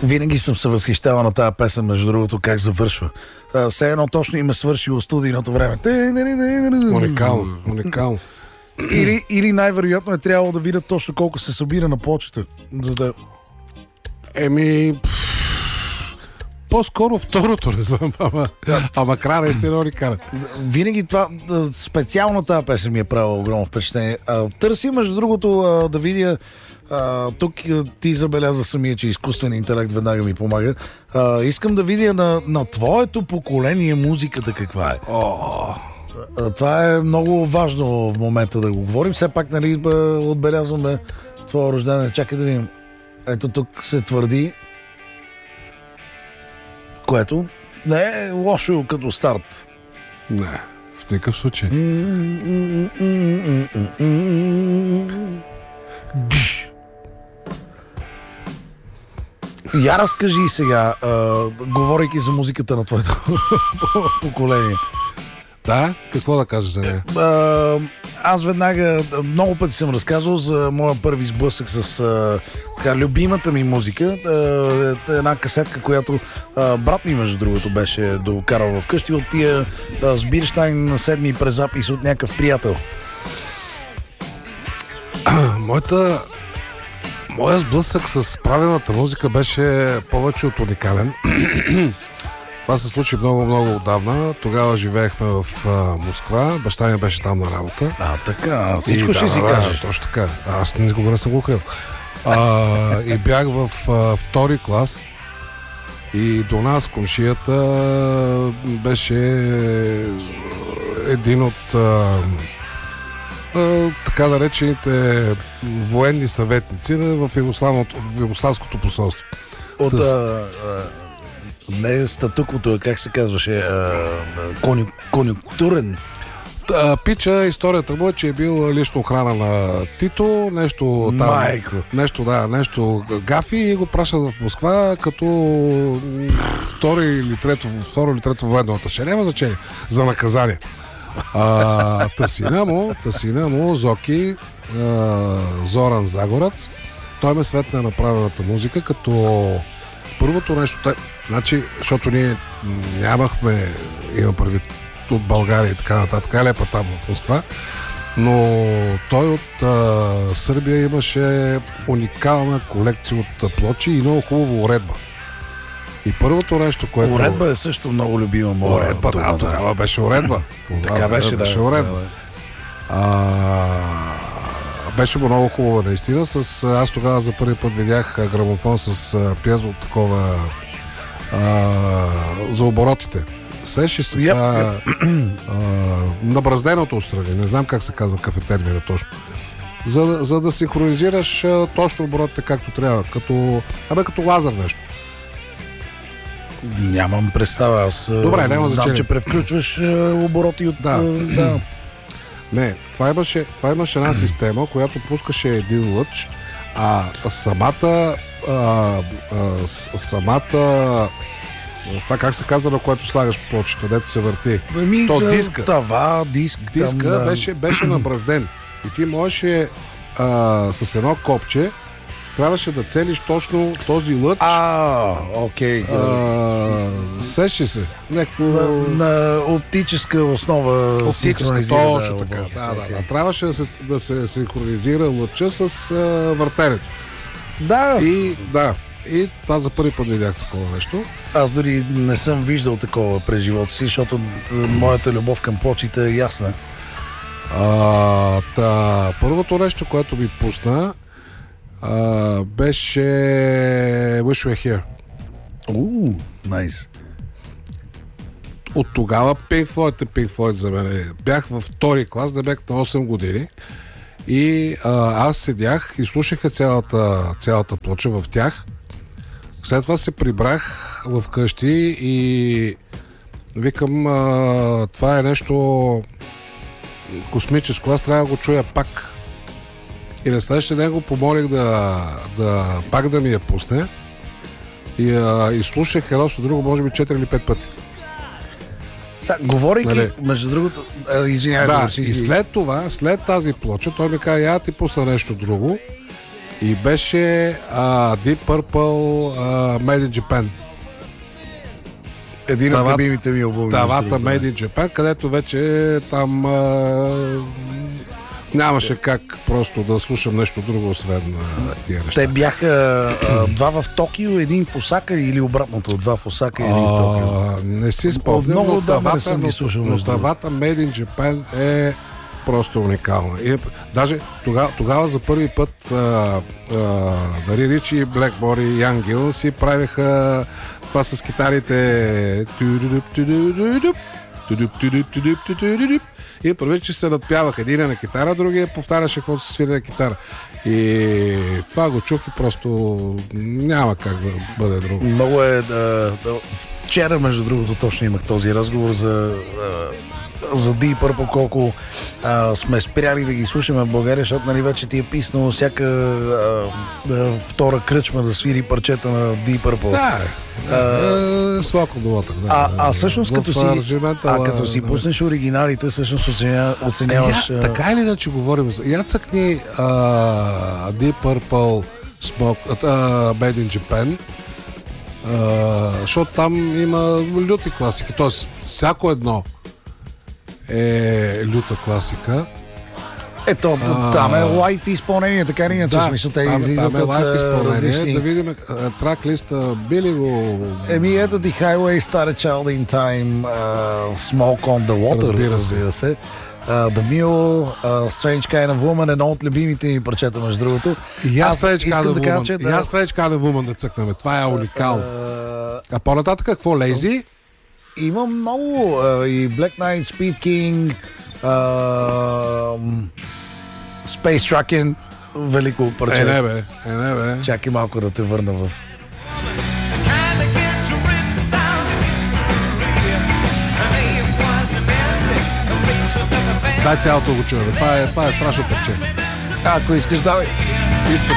Винаги съм се възхищавал на тази песен, между другото, как завършва. Все едно точно им е свършило студийното време. Уникално. Или най-вероятно е трябвало да видят точно колко се събира на плочета, за да... По-скоро второто, не знам, ама края наистина ни карат. Винаги това, специално тази песен ми е правила огромно впечатление. Търси, между другото, да видя, тук ти забеляза самия, че изкуствен интелект веднага ми помага. Искам да видя на твоето поколение музиката каква е. Това е много важно в момента да го говорим. Все пак, нали, отбелязваме твоя рождение. Чакай да видим. Ето тук се твърди, което не е лошо като старт. Не, в никакъв случай. Я разкажи сега, говорейки за музиката на твоето поколение. Да? Какво да кажа за нея? Аз веднага много пъти съм разказвал за моя първи сблъсък с любимата ми музика. Една касетка, която брат ми, между другото, беше докарал вкъщи от тия с Бирщайн на 7 през запис от някакъв приятел. Моя сблъсък с правилната музика беше повече от уникален. Това се случи много отдавна. Тогава живеехме в Москва. Баща ми беше там на работа. Така. Всичко ще си кажеш. Точно така. Аз никога не съм го крил. И бях в втори клас. И до нас комшията беше един от така наречените военни съветници в Югославското посолство. Не статуквото, как се казваше, конюнктурен. Пича, историята му е, че е бил лично охрана на Тито, нещо там. Майко. Нещо гафи и го пращат в Москва като второ или трето военно аташе. Няма значение за наказание. Тасина му Зоки, Зоран Загорец, той ме светна на правилната музика, като първото нещо, защото ние нямахме, имам предвид от България и така нататък, лепа там в Москва, но той от Сърбия имаше уникална колекция от плочи и много хубава уредба. И първото нещо, което... Уредба е също много любима моя. Уредба, тогава беше уредба. Така беше, беше уредба. Беше много хубава наистина. Аз тогава за първи път видях грамофон с пиезо такова за оборотите. Сещи се това набразденото отстрани. Не знам как се казва, какъв е термина точно. За да синхронизираш точно оборотите както трябва. Като лазер нещо. Нямам представа. Аз добре, няма знам, значение. че превключваш обороти от... Да. Не, това имаше една система, която пускаше един лъч, а самата това как се казва, на което слагаш плочета, дето се върти? Диска беше набразден. И ти можеше с едно копче трябваше да целиш точно този лъч. Окей. Сещи се. На оптическа основа. Точно така. Да. Трябваше да се синхронизира лъча с въртенето. И това за първи път видях такова нещо. Аз дори не съм виждал такова през живота си, защото моята любов към плочите е ясна. Първото нещо, което ми пусна, беше Wish You Were Here. Найс. От тогава Pink Floyd за мен. Бях във втори клас, да бях на 8 години и аз седях и слушах цялата плоча в тях. След това се прибрах в къщи и викам, това е нещо космическо, аз трябва да го чуя пак. И на следващия ден го помолих пак да ми я пусне и слушах едно с друго, може би 4 или 5 пъти. Говорейки, между другото, извинявай. И след тази плоча той ми каза, я ти пусна нещо друго И беше Deep Purple Made in Japan. Един от любимите ми албуми. Тавата Made in Japan, където вече там нямаше как просто да слушам нещо друго, освен тия неща. Те бяха два в Токио, един в Осака или обратното, два в Осака и един в Токио. Не си спомням, много но отдавна не съм ги слушал. но тавата Made in Japan е просто уникална. И даже тогава за първи път Дари Ричи, Blackmore и Young Gill си правиха това с китарите и първи, че се надпявах. Един на китара, другия повтаряше каквото се свири на китара. И това го чух и просто няма как да бъде друго. Много е... Вчера, между другото, точно имах този разговор за Deep Purple, колко сме спряли да ги слушаме в България, защото нали вече ти е писнало всяка втора кръчма да свири парчета на Deep Purple. Да, слако долатък. А всъщност като си пуснеш оригиналите, всъщност оценяваш... Така или иначе говорим. Я цъкни Deep Purple Made in Japan, защото там има люти класики. Тоест, всяко едно е люта класика. Ето, там е лайф изпълнение, така или иначе, смисъл, те излизат от различни... Да видим трак-листа, били го... Ето ти Highway, Star Child in Time, Smoke on the Water, разбира се. The Mule, Strange Kind of Woman, едно от любимите ми парчета, между другото. И аз Strange Kind of Woman да цъкнем. Това е уникално. А по-нататък какво? Lazy? Има много. И Black Knight, Speed King, Space Truckin', велико парче. Не бе. Чакай малко да те върна в... Дай цялото го чуем. Това е страшно парче. Ако искаш, давай.